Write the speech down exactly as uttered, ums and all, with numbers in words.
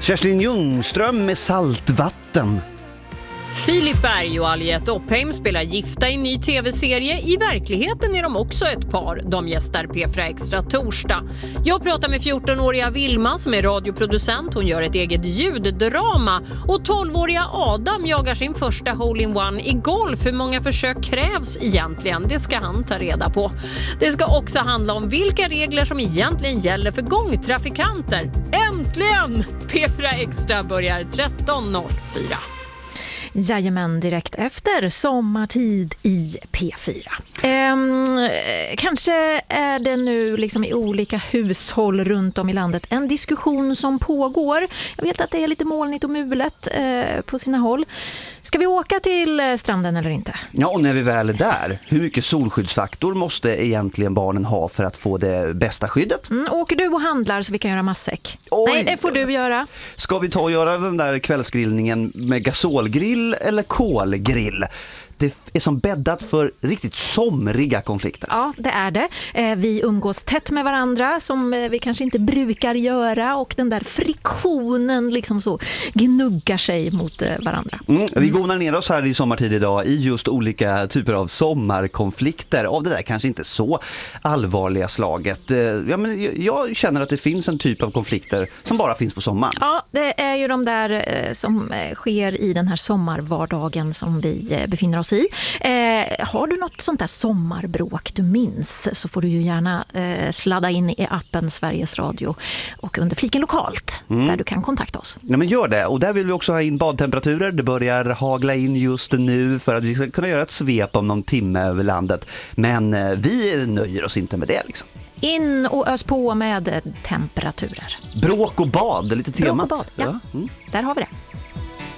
Kerstin Ljungström med Saltvatten. Filip Berg och Aliette Oppheim spelar gifta i en ny tv-serie. I verkligheten är de också ett par. De gästar P fyra Extra torsdag. Jag pratar med fjortonåriga Vilma som är radioproducent. Hon gör ett eget ljuddrama. Och tolvåriga Adam jagar sin första hole-in-one i golf. Hur många försök krävs egentligen? Det ska han ta reda på. Det ska också handla om vilka regler som egentligen gäller för gångtrafikanter. Äntligen! P fyra Extra börjar tretton noll fyra. Jajamän, direkt efter sommartid i P fyra. Ehm, kanske är det nu liksom i olika hushåll runt om i landet en diskussion som pågår. Jag vet att det är lite molnigt och mulet eh, på sina håll. Ska vi åka till stranden eller inte? Ja, och när vi väl är där, hur mycket solskyddsfaktor måste egentligen barnen ha för att få det bästa skyddet? Mm, åker du och handlar så vi kan göra matsäck? Oj. Nej, det får du göra. Ska vi ta och göra den där kvällsgrillningen med gasolgrill eller kolgrill? Det är som bäddat för riktigt somriga konflikter. Ja, det är det. Vi umgås tätt med varandra som vi kanske inte brukar göra och den där friktionen liksom så gnuggar sig mot varandra. Mm, vi gonar ner oss här i sommartid idag i just olika typer av sommarkonflikter av det där kanske inte så allvarliga slaget. Ja, men jag känner att det finns en typ av konflikter som bara finns på sommaren. Ja, det är ju de där som sker i den här sommarvardagen som vi befinner oss i. Eh, har du något sånt där sommarbråk du minns så får du ju gärna eh, sladda in i appen Sveriges Radio och under fliken lokalt mm. där du kan kontakta oss. Ja, men gör det. Och där vill vi också ha in badtemperaturer. Det börjar hagla in just nu för att vi ska kunna göra ett svep om någon timme över landet. Men eh, vi nöjer oss inte med det liksom. In och ös på med temperaturer. Bråk och bad, lite temat. Bråk och bad, ja. ja. Mm. Där har vi det.